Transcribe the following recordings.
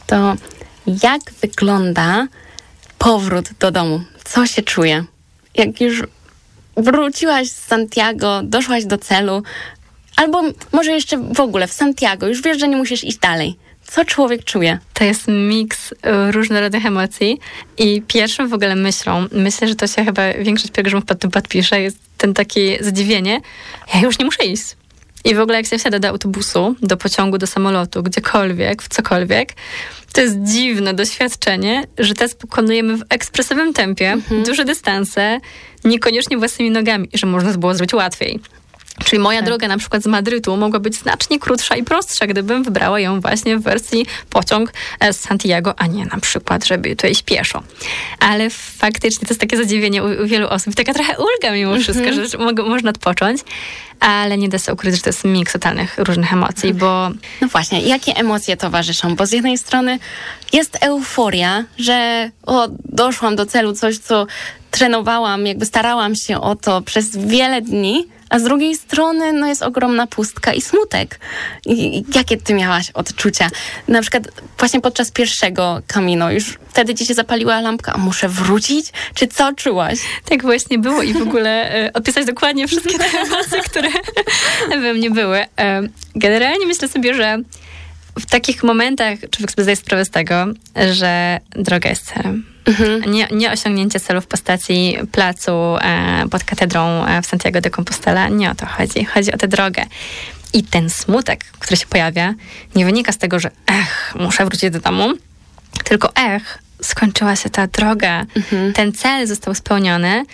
to jak wygląda powrót do domu? Co się czuje? Jak już wróciłaś z Santiago, doszłaś do celu, albo może jeszcze w ogóle w Santiago, już wiesz, że nie musisz iść dalej. Co człowiek czuje? To jest miks różnorodnych emocji i pierwszą w ogóle myślą, myślę, że to się chyba większość pielgrzymów pod tym podpisze, jest ten takie zdziwienie, ja już nie muszę iść. I w ogóle jak się wsiada do autobusu, do pociągu, do samolotu, gdziekolwiek, w cokolwiek, to jest dziwne doświadczenie, że teraz pokonujemy w ekspresowym tempie duże dystanse, niekoniecznie własnymi nogami, że można było zrobić łatwiej. Czyli moja droga na przykład z Madrytu mogła być znacznie krótsza i prostsza, gdybym wybrała ją właśnie w wersji pociąg z Santiago, a nie na przykład, żeby tutaj iść pieszo. Ale faktycznie to jest takie zadziwienie u wielu osób. Taka trochę ulga mimo wszystko, że można odpocząć, ale nie da się ukryć, że to jest miks totalnych różnych emocji, bo... No właśnie, jakie emocje towarzyszą? Bo z jednej strony jest euforia, że doszłam do celu, coś, co trenowałam, jakby starałam się o to przez wiele dni, a z drugiej strony jest ogromna pustka i smutek. I jakie ty miałaś odczucia? Na przykład właśnie podczas pierwszego Camino, już wtedy ci się zapaliła lampka, a muszę wrócić? Czy co czułaś? Tak właśnie było i w ogóle opisać dokładnie wszystkie te emocje, które we mnie były. Generalnie myślę sobie, że w takich momentach człowiek sobie zdaje sprawę z tego, że droga jest celem. Nie osiągnięcie celu w postaci placu pod katedrą w Santiago de Compostela. Nie o to chodzi. Chodzi o tę drogę. I ten smutek, który się pojawia, nie wynika z tego, że muszę wrócić do domu, tylko skończyła się ta droga. Ten cel został spełniony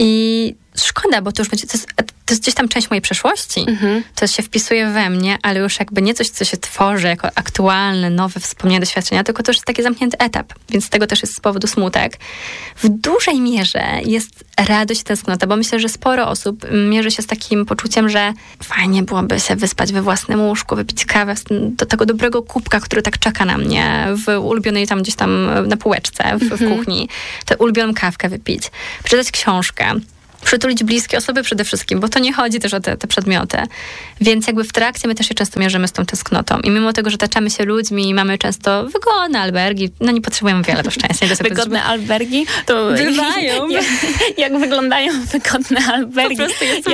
i szkoda, bo to już będzie, to jest gdzieś tam część mojej przeszłości. To się wpisuje we mnie, ale już jakby nie coś, co się tworzy jako aktualne, nowe wspomnienia, doświadczenia, tylko to już jest taki zamknięty etap. Więc z tego też jest z powodu smutek. W dużej mierze jest radość i tęsknota, bo myślę, że sporo osób mierzy się z takim poczuciem, że fajnie byłoby się wyspać we własnym łóżku, wypić kawę do tego dobrego kubka, który tak czeka na mnie w ulubionej tam gdzieś tam na półeczce w kuchni. Tę ulubioną kawkę wypić. Przeczytać książkę. Przytulić bliskie osoby przede wszystkim, bo to nie chodzi też o te przedmioty. Więc jakby w trakcie my też się często mierzymy z tą tęsknotą. I mimo tego, że taczamy się ludźmi i mamy często wygodne albergi, nie potrzebujemy wiele do szczęścia. Wygodne albergi? To bywają. Jak wyglądają wygodne albergi? Po prostu jest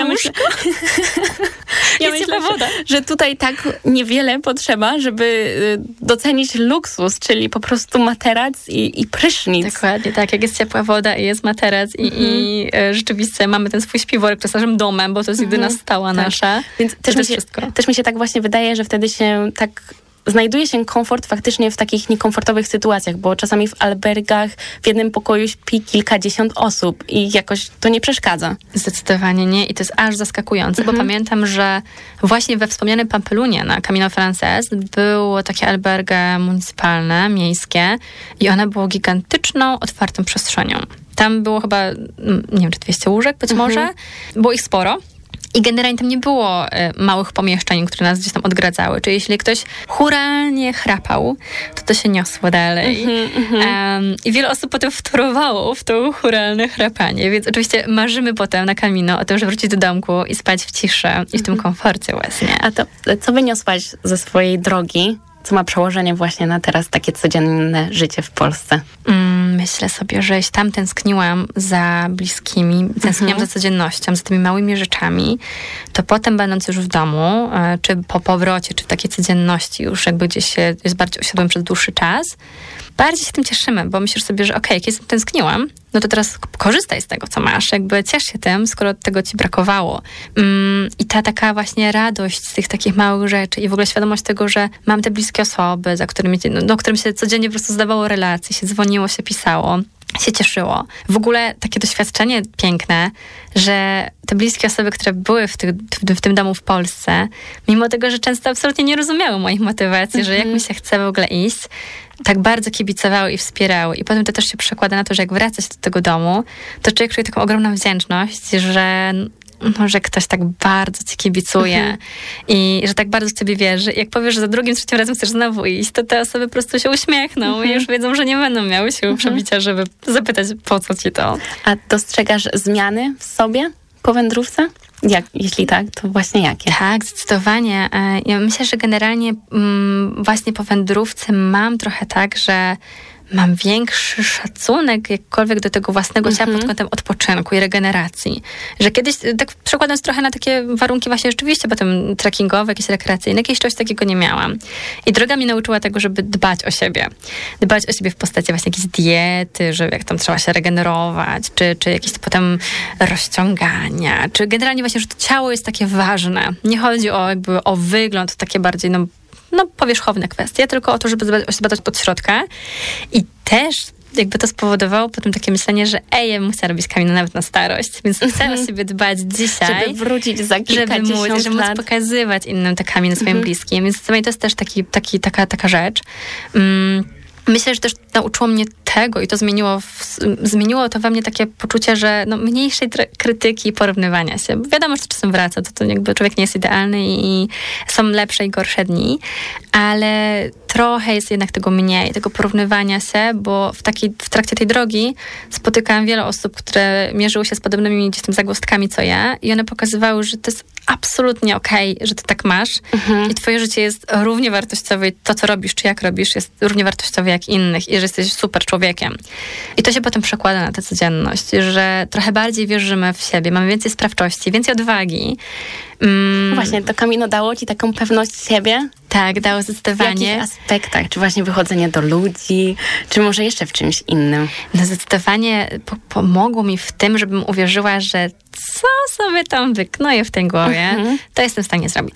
ja myślę, że tutaj tak niewiele potrzeba, żeby docenić luksus, czyli po prostu materac i prysznic. Dokładnie, tak. Jak jest ciepła woda i jest materac i rzeczywiście mamy ten swój śpiworek, to jest naszym domem, bo to jest jedyna stała nasza. Więc też mi się tak właśnie wydaje, że wtedy się tak znajduje się komfort faktycznie w takich niekomfortowych sytuacjach, bo czasami w albergach w jednym pokoju śpi kilkadziesiąt osób i jakoś to nie przeszkadza. Zdecydowanie nie i to jest aż zaskakujące, bo pamiętam, że właśnie we wspomnianym Pampelunie na Camino Frances było takie alberga municypalne, miejskie i one było gigantyczną, otwartą przestrzenią. Tam było chyba, nie wiem, czy 200 łóżek być może. Było ich sporo. I generalnie tam nie było małych pomieszczeń, które nas gdzieś tam odgradzały. Czyli jeśli ktoś chóralnie chrapał, to się niosło dalej. I wiele osób potem wtórowało w to chóralne chrapanie. Więc oczywiście marzymy potem na Camino o tym, żeby wrócić do domku i spać w ciszy i w tym komforcie właśnie. A to co wyniosłaś ze swojej drogi? Co ma przełożenie właśnie na teraz takie codzienne życie w Polsce? Myślę sobie, że jeśli tam tęskniłam za bliskimi, tęskniłam za codziennością, za tymi małymi rzeczami, to potem będąc już w domu, czy po powrocie, czy w takiej codzienności już jakby gdzieś się jest bardziej usiadłem przez dłuższy czas, bardziej się tym cieszymy, bo myślisz sobie, że jak ja tęskniłam, no to teraz korzystaj z tego, co masz, jakby ciesz się tym, skoro tego ci brakowało. I ta taka właśnie radość z tych takich małych rzeczy i w ogóle świadomość tego, że mam te bliskie osoby, za którymi, do którym się codziennie po prostu zdawało relacje, się dzwoniło, się pisało, się cieszyło. W ogóle takie doświadczenie piękne, że te bliskie osoby, które były w tym domu w Polsce, mimo tego, że często absolutnie nie rozumiały moich motywacji, że jak mi się chce w ogóle iść, tak bardzo kibicowały i wspierały. I potem to też się przekłada na to, że jak wraca się do tego domu, to człowiek czuje taką ogromną wdzięczność, że ktoś tak bardzo ci kibicuje i że tak bardzo w ciebie wierzy. I jak powiesz, że za drugim, trzecim razem chcesz znowu iść, to te osoby po prostu się uśmiechną i już wiedzą, że nie będą miały siły przebicia, żeby zapytać, po co ci to. A dostrzegasz zmiany w sobie po wędrówce? Jeśli tak, to właśnie jakie? Tak, zdecydowanie. Ja myślę, że generalnie właśnie po wędrówce mam trochę tak, że mam większy szacunek jakkolwiek do tego własnego ciała pod kątem odpoczynku i regeneracji. Że kiedyś, tak przekładając trochę na takie warunki właśnie rzeczywiście potem trekkingowe, jakieś rekreacyjne, jakieś czegoś takiego nie miałam. I droga mnie nauczyła tego, żeby dbać o siebie. Dbać o siebie w postaci właśnie jakiejś diety, że jak tam trzeba się regenerować, czy jakieś potem rozciągania, czy generalnie właśnie, że to ciało jest takie ważne. Nie chodzi o wygląd, takie bardziej powierzchowne kwestie, tylko o to, żeby zadbać pod środka. I też jakby to spowodowało potem takie myślenie, że ja bym chciała robić Camino nawet na starość, więc chcę o siebie dbać dzisiaj. Żeby wrócić za kilkadziesiąt lat. Żeby móc pokazywać innym te Camino swoim bliskim. Więc to jest też taka rzecz. Myślę, że też nauczyło mnie tego i to zmieniło to we mnie takie poczucie, że mniejszej krytyki i porównywania się. Bo wiadomo, że to czasem wraca, to jakby człowiek nie jest idealny i są lepsze i gorsze dni, ale trochę jest jednak tego mniej, tego porównywania się, bo w trakcie tej drogi spotykałam wiele osób, które mierzyły się z podobnymi gdzieś tam zagwozdkami co ja i one pokazywały, że to jest absolutnie okej, że ty tak masz i twoje życie jest równie wartościowe i to, co robisz, czy jak robisz, jest równie wartościowe jak innych i że jesteś super człowiekiem. I to się potem przekłada na tę codzienność, że trochę bardziej wierzymy w siebie, mamy więcej sprawczości, więcej odwagi. Właśnie, to Camino dało ci taką pewność siebie? Tak, dało zdecydowanie. W jakich aspektach? Czy właśnie wychodzenie do ludzi? Czy może jeszcze w czymś innym? Zdecydowanie pomogło mi w tym, żebym uwierzyła, że co sobie tam wyknoję w tej głowie, to jestem w stanie zrobić.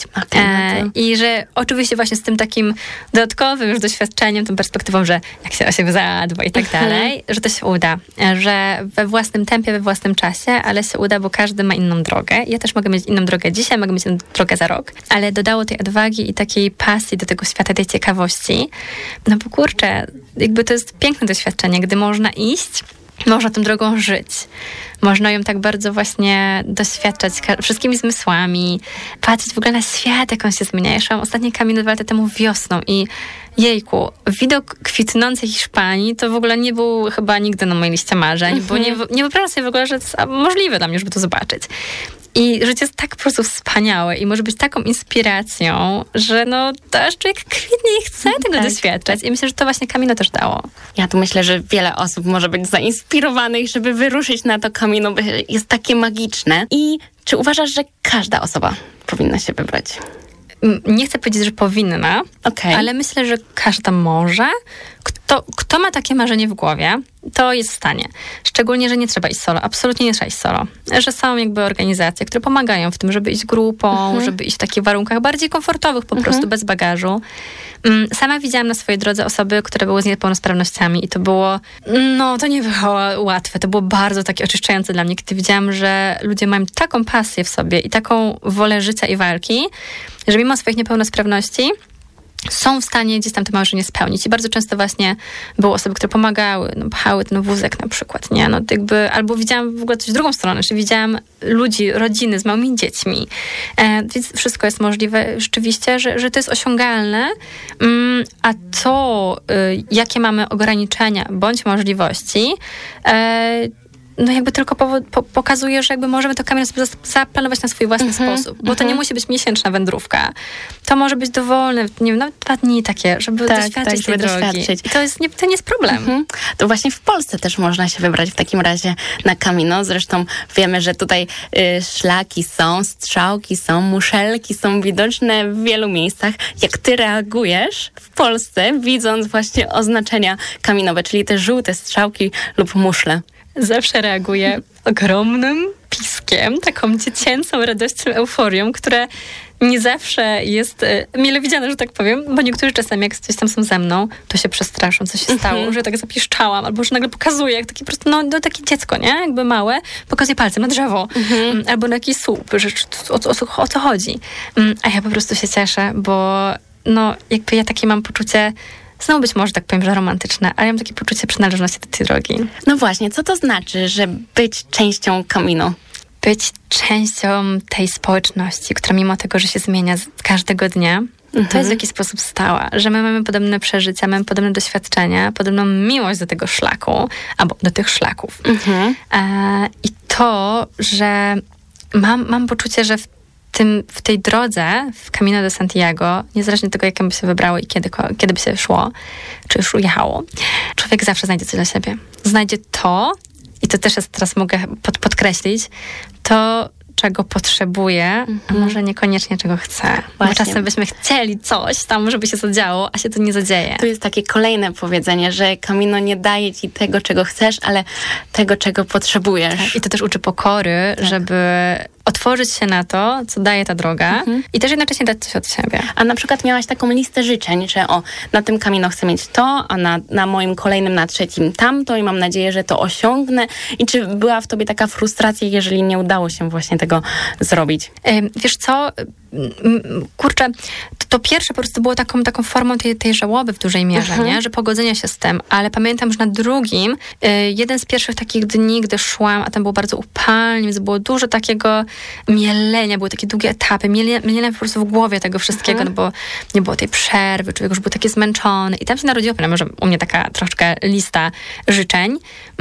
I że oczywiście właśnie z tym takim dodatkowym już doświadczeniem, tą perspektywą, że jak się o siebie zadba i tak dalej, że to się uda. Że we własnym tempie, we własnym czasie, ale się uda, bo każdy ma inną drogę. Ja też mogę mieć inną drogę dzisiaj, mogę mieć inną drogę za rok, ale dodało tej odwagi i takiej pasji do tego świata, tej ciekawości. No bo kurczę, jakby to jest piękne doświadczenie, gdy można iść, można tą drogą żyć. Można ją tak bardzo właśnie doświadczać wszystkimi zmysłami, patrzeć w ogóle na świat, jak on się zmienia. Ja szłam ostatnie Camino 2 lata temu wiosną i jejku, widok kwitnącej Hiszpanii to w ogóle nie był chyba nigdy na mojej liście marzeń, bo nie wyobrażam sobie w ogóle, że to jest możliwe dla mnie, żeby to zobaczyć. I życie jest tak po prostu wspaniałe i może być taką inspiracją, że to aż człowiek kwitnie i chce tego doświadczać. I myślę, że to właśnie Camino też dało. Ja tu myślę, że wiele osób może być zainspirowanych, żeby wyruszyć na to Camino, bo jest takie magiczne. I czy uważasz, że każda osoba powinna się wybrać? Nie chcę powiedzieć, że powinna, ale myślę, że każda może. Kto ma takie marzenie w głowie, to jest w stanie. Szczególnie, że nie trzeba iść solo. Absolutnie nie trzeba iść solo. Że są jakby organizacje, które pomagają w tym, żeby iść grupą, żeby iść w takich warunkach bardziej komfortowych, po prostu bez bagażu. Sama widziałam na swojej drodze osoby, które były z niepełnosprawnościami i to było, to nie było łatwe. To było bardzo takie oczyszczające dla mnie, kiedy widziałam, że ludzie mają taką pasję w sobie i taką wolę życia i walki, że mimo swoich niepełnosprawności są w stanie gdzieś tam to marzenie spełnić. I bardzo często właśnie były osoby, które pomagały, pchały ten wózek na przykład, nie? Albo widziałam w ogóle coś w drugą stronę, czyli widziałam ludzi, rodziny z małymi dziećmi. Więc wszystko jest możliwe rzeczywiście, że to jest osiągalne, a to, jakie mamy ograniczenia bądź możliwości, jakby tylko pokazuje, że jakby możemy to Camino zaplanować na swój własny sposób. Bo to nie musi być miesięczna wędrówka. To może być dowolne, nie wiem, 2 dni takie, żeby doświadczyć tej drogi. I to nie jest problem. To właśnie w Polsce też można się wybrać w takim razie na Camino. Zresztą wiemy, że tutaj szlaki są, strzałki są, muszelki są widoczne w wielu miejscach. Jak ty reagujesz w Polsce, widząc właśnie oznaczenia caminowe, czyli te żółte strzałki lub muszle? Zawsze reaguję ogromnym piskiem, taką dziecięcą radością, euforią, która nie zawsze jest mile widziana, że tak powiem, bo niektórzy czasem, jak coś tam są ze mną, to się przestraszą, co się stało, że tak zapiszczałam, albo że nagle pokazuję, jak takie po prostu, takie dziecko, nie? Jakby małe, pokazuje palcem na drzewo, albo na jakiś słup, że o co chodzi. A ja po prostu się cieszę, bo jakby ja takie mam poczucie, znowu być może tak powiem, że romantyczne, ale ja mam takie poczucie przynależności do tej drogi. No właśnie, co to znaczy, że być częścią Camino? Być częścią tej społeczności, która mimo tego, że się zmienia każdego dnia, to jest w jakiś sposób stała, że my mamy podobne przeżycia, mamy podobne doświadczenia, podobną miłość do tego szlaku, albo do tych szlaków. I to, że mam poczucie, że w tej drodze, w Camino de Santiago, niezależnie od tego, jaką by się wybrało i kiedy by się szło, czy już jechało, człowiek zawsze znajdzie coś dla siebie. Znajdzie to, i to też jest, teraz mogę podkreślić, to, czego potrzebuje, a może niekoniecznie czego chce. Bo czasem byśmy chcieli coś tam, żeby się zadziało, a się to nie zadzieje. Tu jest takie kolejne powiedzenie, że Camino nie daje ci tego, czego chcesz, ale tego, czego potrzebujesz. Tak, i to też uczy pokory, żeby otworzyć się na to, co daje ta droga i też jednocześnie dać coś od siebie. A na przykład miałaś taką listę życzeń, że na tym Camino chcę mieć to, a na moim kolejnym, na trzecim tamto i mam nadzieję, że to osiągnę. I czy była w tobie taka frustracja, jeżeli nie udało się właśnie tego zrobić? Wiesz co? Kurczę, to pierwsze po prostu było taką formą tej żałoby w dużej mierze, nie? Że pogodzenia się z tym, ale pamiętam, że na drugim, jeden z pierwszych takich dni, gdy szłam, a tam było bardzo upalnie, więc było dużo takiego mielenia, były takie długie etapy, mielenia po prostu w głowie tego wszystkiego, no bo nie było tej przerwy, człowiek już był taki zmęczony i tam się narodziła, może u mnie taka troszkę lista życzeń,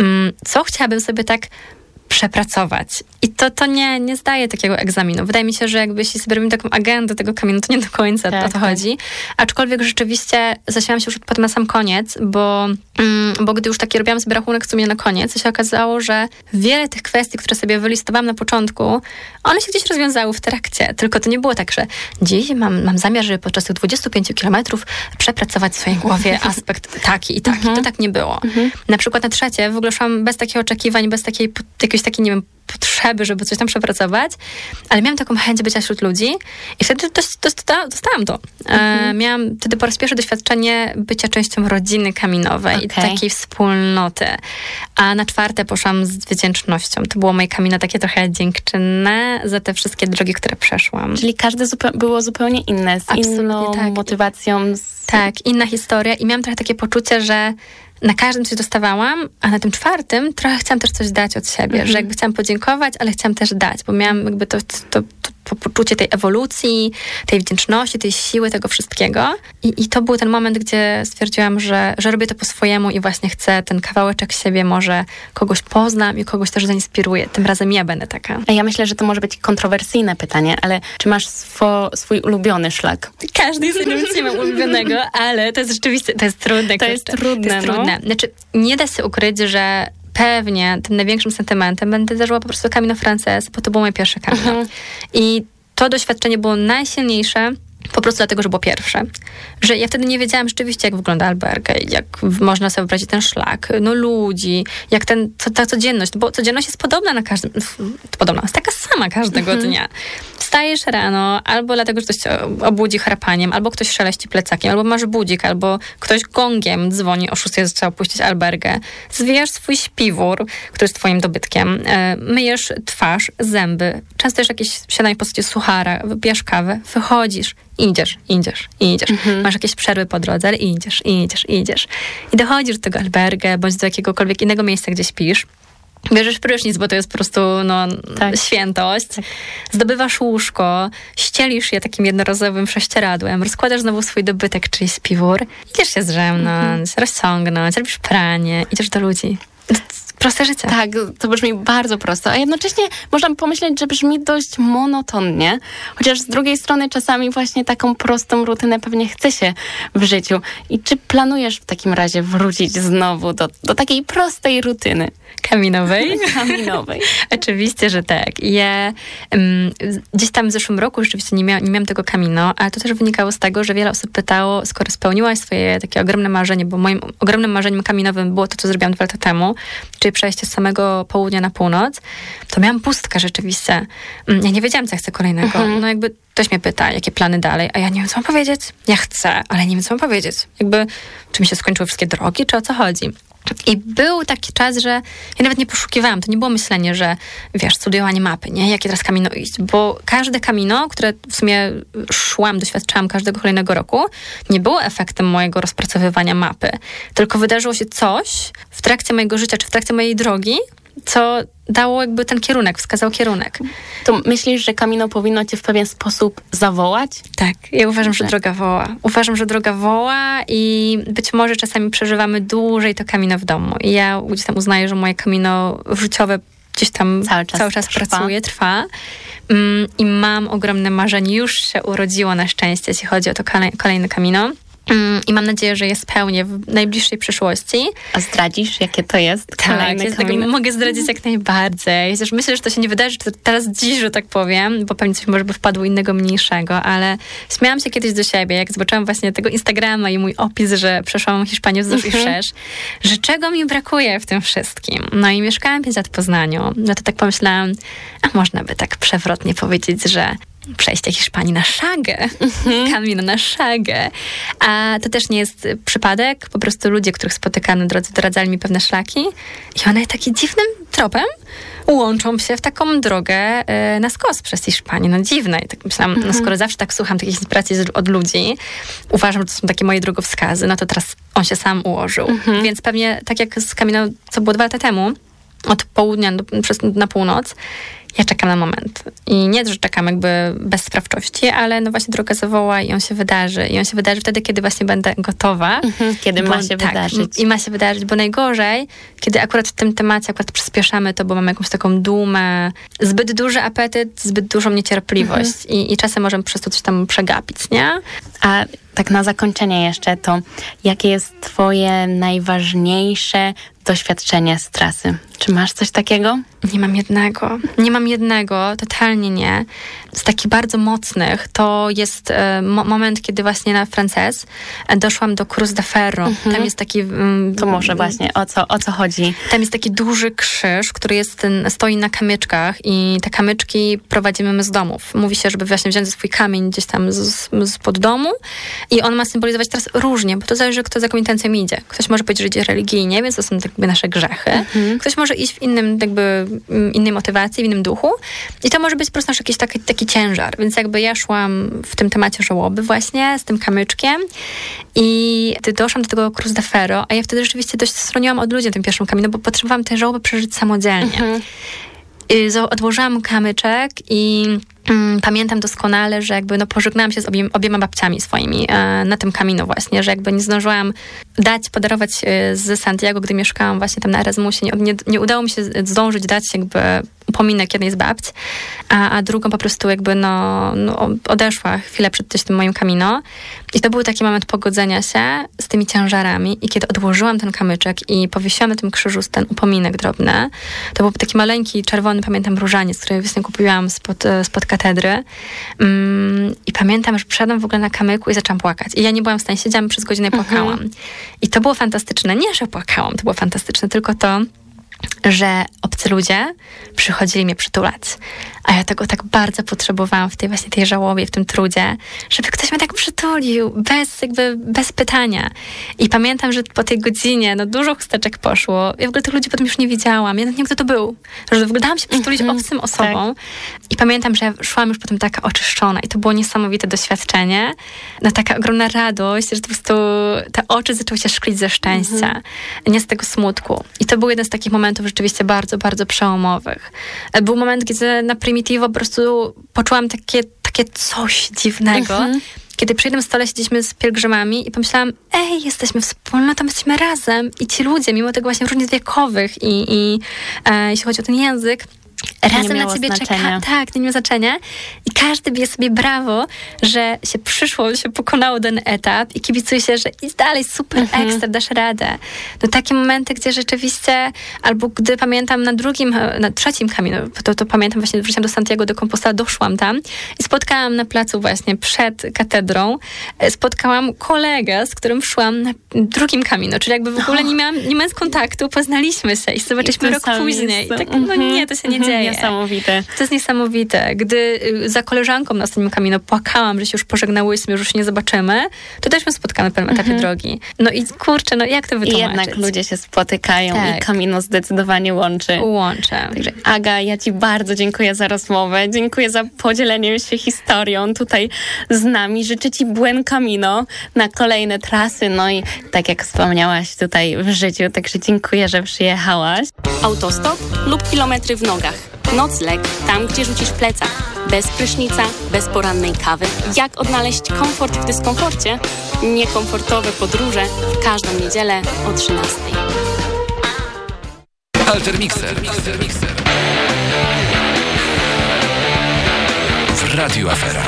co chciałabym sobie tak przepracować. I to nie zdaje takiego egzaminu. Wydaje mi się, że jakbyś sobie robili taką agendę tego Camino, to nie do końca o to chodzi. Aczkolwiek rzeczywiście zaśmiałam się już potem na sam koniec, bo gdy już taki robiłam sobie rachunek w sumie na koniec, to się okazało, że wiele tych kwestii, które sobie wylistowałam na początku, one się gdzieś rozwiązały w trakcie. Tylko to nie było tak, że dziś mam zamiar, żeby podczas tych 25 kilometrów przepracować w swojej głowie aspekt taki i taki. To tak nie było. Na przykład na trzecie w ogóle szłam bez takich oczekiwań, bez jakiejś takiej, nie wiem, potrzeby, żeby coś tam przepracować, ale miałam taką chęć bycia wśród ludzi i wtedy dostałam to. Miałam wtedy po raz pierwszy doświadczenie bycia częścią rodziny kaminowej i takiej wspólnoty. A na czwarte poszłam z wdzięcznością. To było moje Camino takie trochę dziękczynne za te wszystkie drogi, które przeszłam. Czyli każde było zupełnie inne, z inną motywacją. Tak, inna historia i miałam trochę takie poczucie, że na każdym coś dostawałam, a na tym czwartym trochę chciałam też coś dać od siebie, że jakby chciałam podziękować, ale chciałam też dać, bo miałam jakby to poczucie tej ewolucji, tej wdzięczności, tej siły, tego wszystkiego. I to był ten moment, gdzie stwierdziłam, że robię to po swojemu i właśnie chcę ten kawałeczek siebie, może kogoś poznam i kogoś też zainspiruję. Tym razem ja będę taka. Ja myślę, że to może być kontrowersyjne pytanie, ale czy masz swój ulubiony szlak? Każdy jest nie mam ulubionego, ale to jest rzeczywiście, to jest trudne. To jest trudne. Znaczy, nie da się ukryć, że pewnie tym największym sentymentem będę darzyła po prostu Camino Frances, bo to było moje pierwsze Camino. I to doświadczenie było najsilniejsze po prostu dlatego, że było pierwsze. Że ja wtedy nie wiedziałam rzeczywiście, jak wygląda alberga, jak można sobie wyobrazić ten szlak, ludzi, jak ta codzienność, bo codzienność jest podobna na każdym, jest taka sama każdego dnia. Wstajesz rano, albo dlatego, że ktoś cię obudzi chrapaniem, albo ktoś szeleści plecakiem, albo masz budzik, albo ktoś gongiem dzwoni o 6, trzeba opuścić albergę. Zwijasz swój śpiwór, który jest twoim dobytkiem, myjesz twarz, zęby, często też jakieś śniadanie w postaci suchara, wypijasz kawę, wychodzisz, idziesz. Masz jakieś przerwy po drodze, ale idziesz. I dochodzisz do tego albergę, bądź do jakiegokolwiek innego miejsca, gdzie śpisz. Bierzesz prysznic, bo to jest po prostu świętość. Tak. Zdobywasz łóżko, ścielisz je takim jednorazowym prześcieradłem, rozkładasz znowu swój dobytek, czyli śpiwór. Idziesz się zdrzemnąć, rozciągnąć, robisz pranie, idziesz do ludzi. Proste życie. Tak, to brzmi bardzo prosto, a jednocześnie można pomyśleć, że brzmi dość monotonnie, chociaż z drugiej strony czasami właśnie taką prostą rutynę pewnie chce się w życiu. I czy planujesz w takim razie wrócić znowu do takiej prostej rutyny? Kaminowej? Kaminowej. Oczywiście, że tak. Ja gdzieś tam w zeszłym roku rzeczywiście nie miałam tego Camino, ale to też wynikało z tego, że wiele osób pytało, skoro spełniłaś swoje takie ogromne marzenie, bo moim ogromnym marzeniem kaminowym było to, co zrobiłam 2 lata temu, czyli przejście z samego południa na północ, to miałam pustkę rzeczywiście. Ja nie wiedziałam, co ja chcę kolejnego. No jakby ktoś mnie pyta, jakie plany dalej, a ja nie wiem, co mam powiedzieć. Ja chcę, ale nie wiem, co mam powiedzieć. Jakby, czy mi się skończyły wszystkie drogi, czy o co chodzi. I był taki czas, że ja nawet nie poszukiwałam. To nie było myślenie, że studiowanie mapy, nie? Jakie teraz Camino iść? Bo każde Camino, które w sumie doświadczałam każdego kolejnego roku, nie było efektem mojego rozpracowywania mapy. Tylko wydarzyło się coś w trakcie mojego życia, czy w trakcie mojej drogi, co dało jakby ten kierunek, wskazał kierunek. To myślisz, że Camino powinno cię w pewien sposób zawołać? Tak, ja uważam, że droga woła. Uważam, że droga woła i być może czasami przeżywamy dłużej to Camino w domu. I ja gdzieś tam uznaję, że moje Camino życiowe gdzieś tam cały czas pracuję, trwa. I mam ogromne marzenie, już się urodziło na szczęście, jeśli chodzi o to kolejne Camino. I mam nadzieję, że je spełnię w najbliższej przyszłości. A zdradzisz, jakie to jest kolejne Camino? Mogę zdradzić jak najbardziej. Chociaż myślę, że to się nie wydarzy teraz dziś, że tak powiem, bo pewnie coś może by wpadło innego, mniejszego, ale śmiałam się kiedyś do siebie, jak zobaczyłam właśnie tego Instagrama i mój opis, że przeszłam Hiszpanię wzdłuż i wszerz, że czego mi brakuje w tym wszystkim. No i mieszkałam 5 lat w Poznaniu. No to tak pomyślałam, a można by tak przewrotnie powiedzieć, że przejście Hiszpanii na szagę. Camino na szagę. A to też nie jest przypadek. Po prostu ludzie, których spotykam na drodze, doradzali mi pewne szlaki i one takim dziwnym tropem łączą się w taką drogę na skos przez Hiszpanię. No dziwne. I tak myślałam, no skoro zawsze tak słucham takich inspiracji od ludzi, uważam, że to są takie moje drogowskazy, no to teraz on się sam ułożył. Więc pewnie tak jak z Camino, co było 2 lata temu, od południa na północ, ja czekam na moment. I nie, że czekam jakby bez sprawczości, ale no właśnie droga zawoła i on się wydarzy. I on się wydarzy wtedy, kiedy właśnie będę gotowa. Kiedy ma się wydarzyć. I ma się wydarzyć, bo najgorzej, kiedy akurat w tym temacie przyspieszamy to, bo mamy jakąś taką dumę, zbyt duży apetyt, zbyt dużą niecierpliwość. I czasem możemy przez to coś tam przegapić, nie? A tak na zakończenie jeszcze to, jakie jest twoje najważniejsze doświadczenie z trasy? Czy masz coś takiego? Nie mam jednego, totalnie nie. Z takich bardzo mocnych to jest moment, kiedy właśnie na Frances doszłam do Cruz de Ferro. Tam jest taki... To może właśnie, o co chodzi? Tam jest taki duży krzyż, który stoi na kamyczkach i te kamyczki prowadzimy my z domów. Mówi się, żeby właśnie wziąć swój kamień gdzieś tam spod domu i on ma symbolizować teraz różnie, bo to zależy, kto za jaką intencją idzie. Ktoś może powiedzieć, że idzie religijnie, więc to są jakby nasze grzechy. Ktoś może iść w innej motywacji, w innym duchu i to może być po prostu nasz jakiś taki ciężar. Więc jakby ja szłam w tym temacie żałoby właśnie z tym kamyczkiem i doszłam do tego Cruz de Ferro, a ja wtedy rzeczywiście dość stroniłam od ludzi na tym pierwszym Camino, bo potrzebowałam tej żałoby przeżyć samodzielnie. Odłożyłam kamyczek i pamiętam doskonale, że jakby pożegnałam się z obiema babciami swoimi na tym Camino właśnie, że jakby nie zdążyłam podarować z Santiago, gdy mieszkałam właśnie tam na Erasmusie. Nie udało mi się zdążyć dać jakby upominek jednej z babci, a drugą po prostu jakby odeszła chwilę przed tym moim Camino. I to był taki moment pogodzenia się z tymi ciężarami i kiedy odłożyłam ten kamyczek i powiesiłam na tym krzyżu ten upominek drobny, to był taki maleńki, czerwony, pamiętam, różaniec, który właśnie kupiłam spod katedry. I pamiętam, że przyszedłam w ogóle na kamyku i zaczęłam płakać. I ja nie byłam w stanie, siedziałam przez godzinę i płakałam. I to było fantastyczne. Nie, że płakałam, to było fantastyczne, tylko to, że obcy ludzie przychodzili mnie przytulać. A ja tego tak bardzo potrzebowałam w tej żałobie, w tym trudzie, żeby ktoś mnie tak przytulił, bez pytania. I pamiętam, że po tej godzinie, dużo chusteczek poszło. Ja w ogóle tych ludzi potem już nie widziałam. Ja nie wiem, kto to był. Że w ogóle dałam się przytulić obcym osobom. Tak. I pamiętam, że szłam już potem taka oczyszczona. I to było niesamowite doświadczenie. Taka ogromna radość, że po prostu te oczy zaczęły się szklić ze szczęścia. Nie z tego smutku. I to był jeden z takich momentów rzeczywiście bardzo, bardzo przełomowych. Był moment, gdzie na Primitivo po prostu poczułam takie coś dziwnego. Kiedy przy jednym stole siedzieliśmy z pielgrzymami i pomyślałam, jesteśmy wspólnotą, jesteśmy razem. I ci ludzie, mimo tego właśnie różnic wiekowych i jeśli chodzi o ten język, razem na ciebie czeka. Tak, nie miało znaczenia. I każdy bije sobie brawo, że się przyszło, się pokonało ten etap i kibicuje się, że idź dalej, super, ekstra, dasz radę. Takie momenty, gdzie rzeczywiście, albo gdy pamiętam na trzecim Camino, to pamiętam właśnie, wróciłam do Santiago, do Compostela, doszłam tam i spotkałam na placu właśnie przed katedrą, spotkałam kolegę, z którym szłam na drugim Camino, czyli jakby w ogóle nie mając kontaktu, poznaliśmy się i zobaczyliśmy rok później. Tak, nie, to się nie dzieje. Niesamowite. To jest niesamowite. Gdy za koleżanką na ostatnim Camino płakałam, że się już pożegnałyśmy, że już się nie zobaczymy, to też się spotkamy na pewnym etapie drogi. I kurczę, jak to wytłumaczyć? I jednak ludzie się spotykają i Camino zdecydowanie łączy. Także Aga, ja ci bardzo dziękuję za rozmowę. Dziękuję za podzielenie się historią tutaj z nami. Życzę ci buen Camino na kolejne trasy. I tak jak wspomniałaś tutaj w życiu, także dziękuję, że przyjechałaś. Autostop lub kilometry w nogach. Nocleg tam, gdzie rzucisz plecak. Bez prysznica, bez porannej kawy. Jak odnaleźć komfort w dyskomforcie? Niekomfortowe podróże w każdą niedzielę o 13:00. Alter Mixer. W Radiu Afera.